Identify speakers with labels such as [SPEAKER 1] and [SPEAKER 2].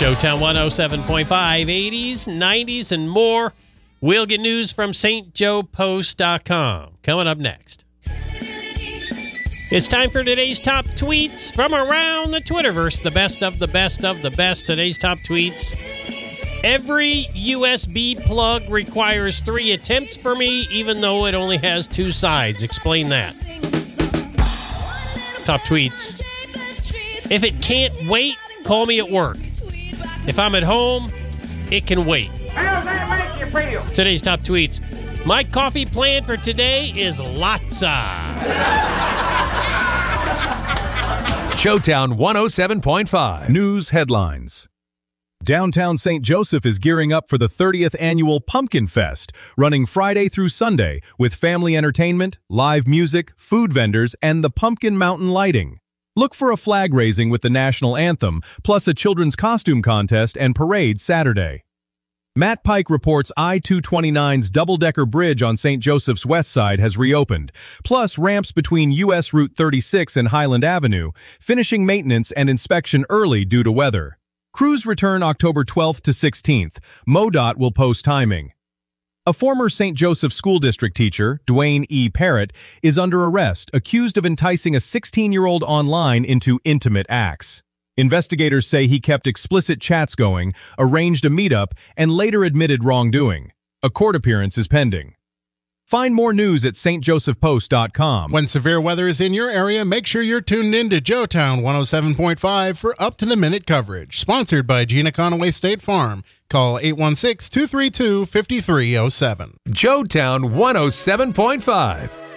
[SPEAKER 1] Joetown 107.5, 80s, 90s, and more. We'll get news from stjoepost.com. Coming up next. It's time for today's top tweets from around the Twitterverse. The best of the best of the best. Today's top tweets. Every USB plug requires 3 attempts for me, even though it only has 2 sides. Explain that. Top tweets. If it can't wait, call me at work. If I'm at home, it can wait.
[SPEAKER 2] How does that make you feel?
[SPEAKER 1] Today's top tweets. My coffee plan for today is Latza.
[SPEAKER 3] Joetown 107.5.
[SPEAKER 4] News headlines. Downtown St. Joseph is gearing up for the 30th annual Pumpkin Fest, running Friday through Sunday with family entertainment, live music, food vendors, and the Pumpkin Mountain lighting. Look for a flag raising with the national anthem, plus a children's costume contest and parade Saturday. Matt Pike reports I-229's double-decker bridge on St. Joseph's west side has reopened, plus ramps between U.S. Route 36 and Highland Avenue, finishing maintenance and inspection early due to weather. Crews return October 12th to 16th. MoDOT will post timing. A former St. Joseph School District teacher, Dwayne E. Parrott, is under arrest, accused of enticing a 16-year-old online into intimate acts. Investigators say he kept explicit chats going, arranged a meetup, and later admitted wrongdoing. A court appearance is pending. Find more news at stjosephpost.com.
[SPEAKER 5] When severe weather is in your area, make sure you're tuned in to Joetown 107.5 for up-to-the-minute coverage. Sponsored by Gina Conaway State Farm. Call 816-232-5307.
[SPEAKER 3] Joetown 107.5.